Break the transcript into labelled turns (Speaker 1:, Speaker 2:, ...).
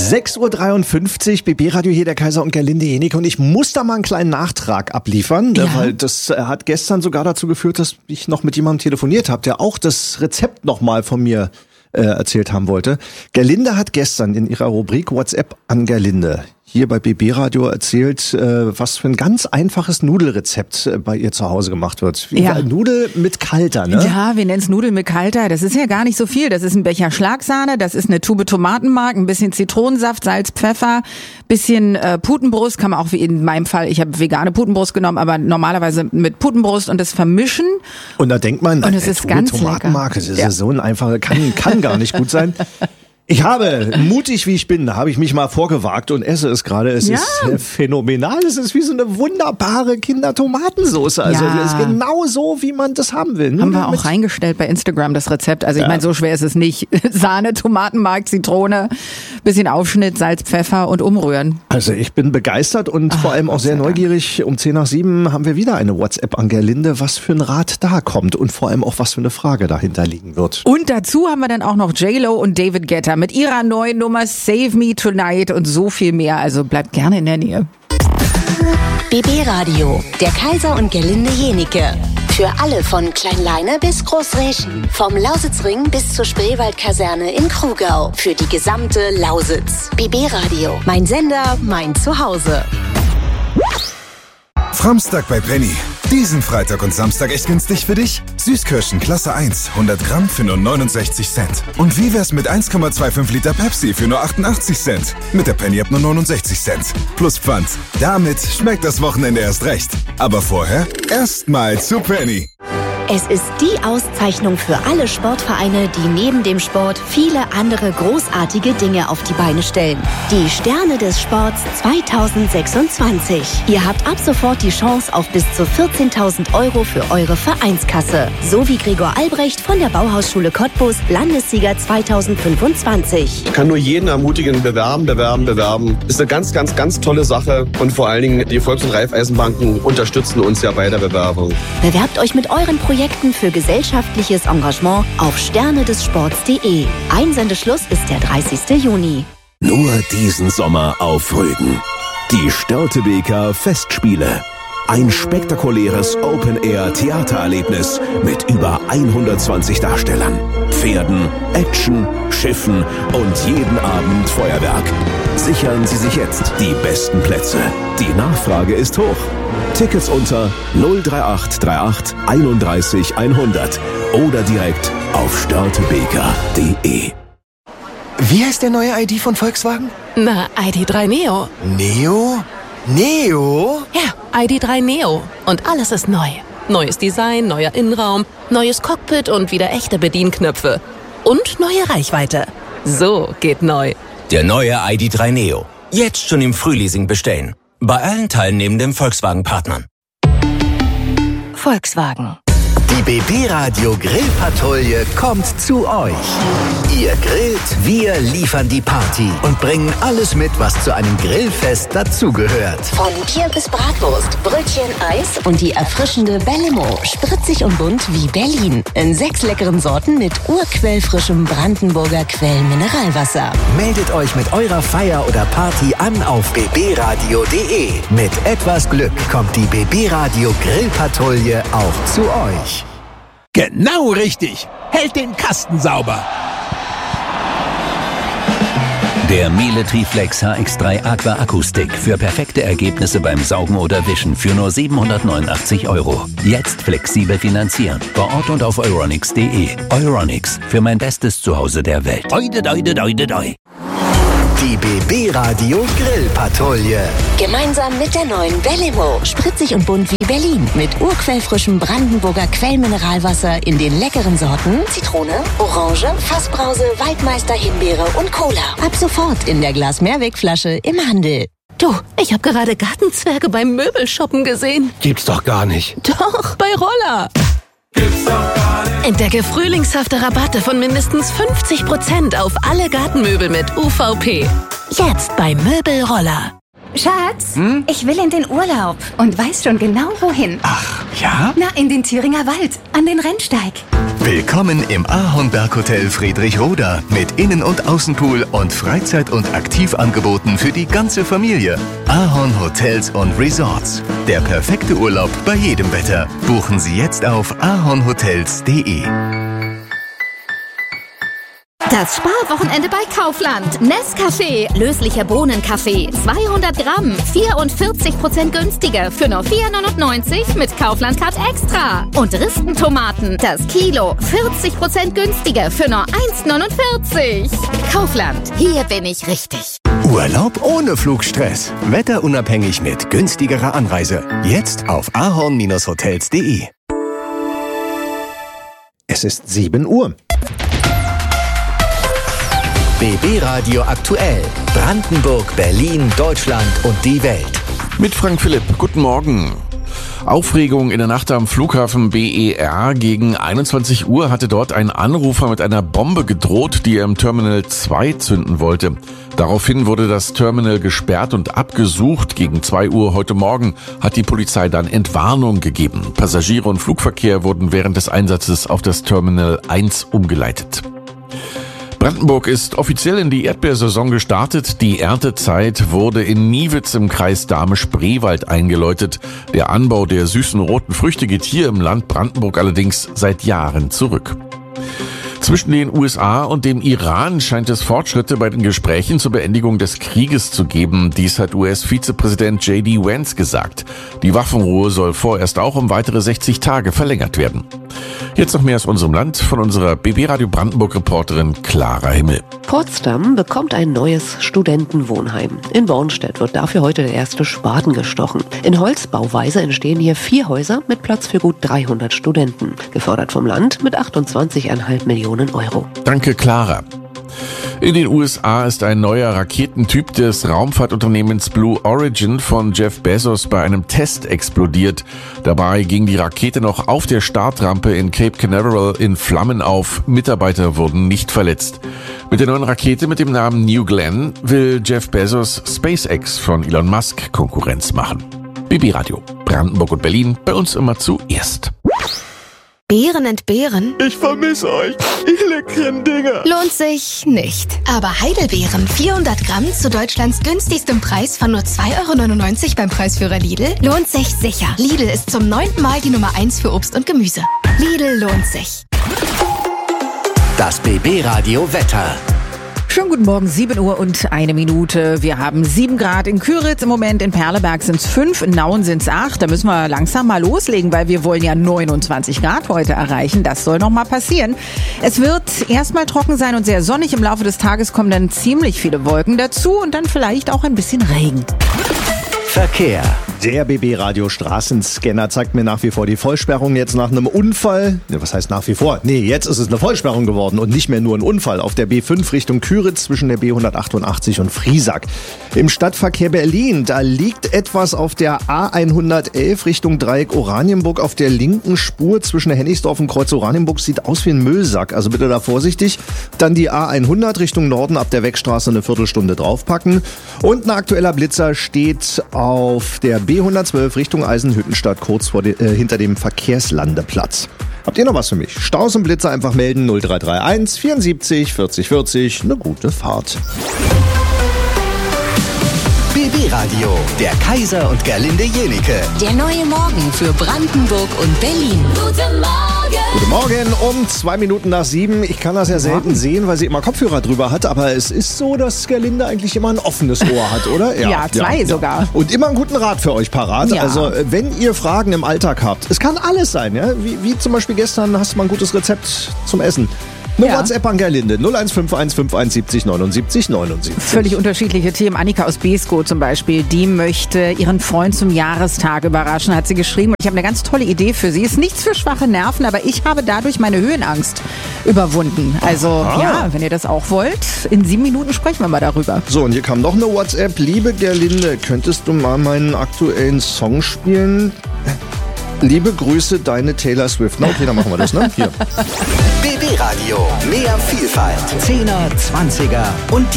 Speaker 1: 6:53 Uhr, BB-Radio hier, der Kaiser und Gerlinde Jenike. Und ich muss da mal einen kleinen Nachtrag abliefern, weil das hat gestern sogar dazu geführt, dass ich noch mit jemandem telefoniert habe, der auch das Rezept nochmal von mir erzählt haben wollte. Gerlinde hat gestern in ihrer Rubrik WhatsApp an Gerlinde hier bei BB Radio erzählt, was für ein ganz einfaches Nudelrezept bei ihr zu Hause gemacht wird. Nudel mit Kalter, ne?
Speaker 2: Ja, wir nennen es Nudel mit Kalter. Das ist ja gar nicht so viel. Das ist ein Becher Schlagsahne, das ist eine Tube Tomatenmark, ein bisschen Zitronensaft, Salz, Pfeffer, bisschen Putenbrust, kann man auch wie in meinem Fall, ich habe vegane Putenbrust genommen, aber normalerweise mit Putenbrust und das vermischen.
Speaker 1: Und da denkt man,
Speaker 2: und es ist ganz
Speaker 1: Tomatenmark, das ist ja so ein einfacher, kann gar nicht gut sein. Ich habe, mutig wie ich bin, habe ich mich mal vorgewagt und esse es gerade. Es ist phänomenal. Es ist wie so eine wunderbare Kindertomatensoße. Also es ist genau so, wie man das haben will.
Speaker 2: Haben wir auch reingestellt bei Instagram, das Rezept. Also ich meine, so schwer ist es nicht. Sahne, Tomatenmark, Zitrone, bisschen Aufschnitt, Salz, Pfeffer und umrühren.
Speaker 1: Also ich bin begeistert und vor allem auch sehr neugierig. Um 6:50 haben wir wieder eine WhatsApp an Gerlinde, was für ein Rat da kommt und vor allem auch, was für eine Frage dahinter liegen wird.
Speaker 2: Und dazu haben wir dann auch noch J-Lo und David Guetta mit ihrer neuen Nummer Save Me Tonight und so viel mehr. Also bleibt gerne in der Nähe.
Speaker 3: BB Radio, der Kaiser und Gerlinde Jenike. Für alle von Kleinleine bis Großreschen. Vom Lausitzring bis zur Spreewaldkaserne in Krugau. Für die gesamte Lausitz. BB Radio, mein Sender, mein Zuhause.
Speaker 4: Framstag bei Penny. Diesen Freitag und Samstag echt günstig für dich? Süßkirschen Klasse 1, 100 Gramm für nur 69 Cent. Und wie wär's mit 1,25 Liter Pepsi für nur 88 Cent? Mit der Penny ab nur 69 Cent. Plus Pfand. Damit schmeckt das Wochenende erst recht. Aber vorher erstmal zu Penny.
Speaker 3: Es ist die Auszeichnung für alle Sportvereine, die neben dem Sport viele andere großartige Dinge auf die Beine stellen. Die Sterne des Sports 2026. Ihr habt ab sofort die Chance auf bis zu 14.000 € für eure Vereinskasse. So wie Gregor Albrecht von der Bauhausschule Cottbus, Landessieger 2025.
Speaker 5: Ich kann nur jeden ermutigen, bewerben. Ist eine ganz, ganz, ganz tolle Sache. Und vor allen Dingen die Volks- und Raiffeisenbanken unterstützen uns ja bei der Bewerbung.
Speaker 3: Bewerbt euch mit euren Projekten für gesellschaftliches Engagement auf sternedessports.de. Einsendeschluss ist der 30. Juni.
Speaker 6: Nur diesen Sommer auf Rügen. Die Störtebeker Festspiele. Ein spektakuläres Open-Air-Theatererlebnis mit über 120 Darstellern, Pferden, Action, Schiffen und jeden Abend Feuerwerk. Sichern Sie sich jetzt die besten Plätze. Die Nachfrage ist hoch. Tickets unter 03838 31 100 oder direkt auf störtebeker.de.
Speaker 7: Wie heißt der neue ID von Volkswagen?
Speaker 8: Na, ID.3 Neo.
Speaker 7: Neo? Neo?
Speaker 8: Ja, ID.3 Neo. Und alles ist neu. Neues Design, neuer Innenraum, neues Cockpit und wieder echte Bedienknöpfe. Und neue Reichweite. So geht neu.
Speaker 9: Der neue ID.3 Neo. Jetzt schon im Frühleasing bestellen. Bei allen teilnehmenden Volkswagen-Partnern.
Speaker 3: Volkswagen.
Speaker 7: Die BB Radio Grillpatrouille kommt zu euch. Ihr grillt, wir liefern die Party und bringen alles mit, was zu einem Grillfest dazugehört.
Speaker 3: Von Bier bis Bratwurst, Brötchen, Eis und die erfrischende Bellimo. Spritzig und bunt wie Berlin. In 6 leckeren Sorten mit urquellfrischem Brandenburger Quellmineralwasser.
Speaker 7: Meldet euch mit eurer Feier oder Party an auf bbradio.de. Mit etwas Glück kommt die BB Radio Grillpatrouille auch zu euch.
Speaker 10: Genau richtig. Hält den Kasten sauber.
Speaker 6: Der Miele Triflex HX3 Aqua Akustik für perfekte Ergebnisse beim Saugen oder Wischen für nur 789 €. Jetzt flexibel finanzieren. Vor Ort und auf euronics.de. Euronics, für mein bestes Zuhause der Welt.
Speaker 10: Oide, doide, doide, doi.
Speaker 7: Die BB Radio Grillpatrouille.
Speaker 3: Gemeinsam mit der neuen Bellimo. Spritzig und bunt wie Berlin. Mit urquellfrischem Brandenburger Quellmineralwasser in den leckeren Sorten Zitrone, Orange, Fassbrause, Waldmeister, Himbeere und Cola. Ab sofort in der Glas-Mehrwegflasche im Handel.
Speaker 8: Du, ich habe gerade Gartenzwerge beim Möbelshoppen gesehen.
Speaker 10: Gibt's doch gar nicht.
Speaker 8: Doch, bei Roller. Entdecke frühlingshafte Rabatte von mindestens 50% auf alle Gartenmöbel mit UVP. Jetzt bei Möbelroller.
Speaker 11: Schatz, ich will in den Urlaub und weiß schon genau wohin.
Speaker 10: Ach, ja?
Speaker 11: Na, in den Thüringer Wald, an den Rennsteig.
Speaker 7: Willkommen im Ahornberg Hotel Friedrichroda mit Innen- und Außenpool und Freizeit- und Aktivangeboten für die ganze Familie. Ahorn Hotels und Resorts. Der perfekte Urlaub bei jedem Wetter. Buchen Sie jetzt auf ahornhotels.de.
Speaker 11: Das Sparwochenende bei Kaufland. Nescafé, löslicher Bohnenkaffee, 200 Gramm, 44% günstiger für nur 4,99 mit Kaufland Card Extra. Und Ristentomaten, das Kilo, 40% günstiger für nur 1,49. Kaufland, hier bin ich richtig.
Speaker 7: Urlaub ohne Flugstress. Wetterunabhängig mit günstigerer Anreise. Jetzt auf ahorn-hotels.de.
Speaker 1: Es ist 7 Uhr.
Speaker 7: BB Radio aktuell. Brandenburg, Berlin, Deutschland und die Welt.
Speaker 12: Mit Frank Philipp. Guten Morgen. Aufregung in der Nacht am Flughafen BER. Gegen 21 Uhr hatte dort ein Anrufer mit einer Bombe gedroht, die er im Terminal 2 zünden wollte. Daraufhin wurde das Terminal gesperrt und abgesucht. Gegen 2 Uhr heute Morgen hat die Polizei dann Entwarnung gegeben. Passagiere und Flugverkehr wurden während des Einsatzes auf das Terminal 1 umgeleitet. Brandenburg ist offiziell in die Erdbeersaison gestartet. Die Erntezeit wurde in Niewitz im Kreis Dahme-Spreewald eingeläutet. Der Anbau der süßen roten Früchte geht hier im Land Brandenburg allerdings seit Jahren zurück. Zwischen den USA und dem Iran scheint es Fortschritte bei den Gesprächen zur Beendigung des Krieges zu geben. Dies hat US-Vizepräsident J.D. Vance gesagt. Die Waffenruhe soll vorerst auch um weitere 60 Tage verlängert werden. Jetzt noch mehr aus unserem Land von unserer BB Radio Brandenburg-Reporterin Clara Himmel.
Speaker 13: Potsdam bekommt ein neues Studentenwohnheim. In Bornstedt wird dafür heute der erste Spaten gestochen. In Holzbauweise entstehen hier 4 Häuser mit Platz für gut 300 Studenten. Gefördert vom Land mit 28,5 Millionen Euro.
Speaker 12: Danke, Clara. In den USA ist ein neuer Raketentyp des Raumfahrtunternehmens Blue Origin von Jeff Bezos bei einem Test explodiert. Dabei ging die Rakete noch auf der Startrampe in Cape Canaveral in Flammen auf. Mitarbeiter wurden nicht verletzt. Mit der neuen Rakete mit dem Namen New Glenn will Jeff Bezos SpaceX von Elon Musk Konkurrenz machen. BB Radio, Brandenburg und Berlin, bei uns immer zuerst.
Speaker 14: Beeren entbehren?
Speaker 15: Ich vermisse euch, ihr leckeren Dinger.
Speaker 14: Lohnt sich nicht. Aber Heidelbeeren, 400 Gramm zu Deutschlands günstigstem Preis von nur 2,99 € beim Preisführer Lidl, lohnt sich sicher. Lidl ist zum 9. Mal die Nummer 1 für Obst und Gemüse. Lidl lohnt sich.
Speaker 7: Das BB Radio Wetter.
Speaker 2: Schönen guten Morgen, 7 Uhr und 1 Minute. Wir haben 7 Grad in Küritz im Moment, in Perleberg sind es 5, in Nauen sind es 8. Da müssen wir langsam mal loslegen, weil wir wollen ja 29 Grad heute erreichen. Das soll noch mal passieren. Es wird erstmal trocken sein und sehr sonnig. Im Laufe des Tages kommen dann ziemlich viele Wolken dazu und dann vielleicht auch ein bisschen Regen.
Speaker 7: Verkehr.
Speaker 1: Der BB-Radio Straßenscanner zeigt mir nach wie vor die Vollsperrung jetzt nach einem Unfall. Was heißt nach wie vor? Nee, jetzt ist es eine Vollsperrung geworden und nicht mehr nur ein Unfall. Auf der B5 Richtung Küritz zwischen der B188 und Friesack. Im Stadtverkehr Berlin, da liegt etwas auf der A111 Richtung Dreieck Oranienburg auf der linken Spur zwischen der Hennigsdorf und Kreuz Oranienburg. Sieht aus wie ein Müllsack, also bitte da vorsichtig. Dann die A100 Richtung Norden ab der Weckstraße eine Viertelstunde draufpacken. Und ein aktueller Blitzer steht auf der B112 Richtung Eisenhüttenstadt kurz hinter dem Verkehrslandeplatz. Habt ihr noch was für mich? Staus und Blitzer einfach melden 0331 74 40 40. Eine gute Fahrt.
Speaker 7: BB Radio, der Kaiser und Gerlinde Jenicke.
Speaker 3: Der neue Morgen für Brandenburg und Berlin. Guten Morgen!
Speaker 1: Guten Morgen, um 2 Minuten nach 7. Ich kann das ja selten sehen, weil sie immer Kopfhörer drüber hat, aber es ist so, dass Gerlinde eigentlich immer ein offenes Ohr hat, oder?
Speaker 2: Ja, 2 sogar.
Speaker 1: Und immer einen guten Rat für euch parat.
Speaker 2: Ja.
Speaker 1: Also, wenn ihr Fragen im Alltag habt, es kann alles sein, ja? Wie zum Beispiel gestern, hast du mal ein gutes Rezept zum Essen. Eine WhatsApp an Gerlinde, 0151 571 79 79.
Speaker 2: Völlig unterschiedliche Themen. Annika aus Beeskow zum Beispiel, die möchte ihren Freund zum Jahrestag überraschen, hat sie geschrieben. Ich habe eine ganz tolle Idee für sie. Ist nichts für schwache Nerven, aber ich habe dadurch meine Höhenangst überwunden. Also ja, wenn ihr das auch wollt, in 7 Minuten sprechen wir mal darüber.
Speaker 1: So, und hier kam noch eine WhatsApp. Liebe Gerlinde, könntest du mal meinen aktuellen Song spielen? Liebe Grüße, deine Taylor Swift. Na okay, dann machen wir das, ne? Hier.
Speaker 7: BB Radio, mehr Vielfalt. 10er, 20er und die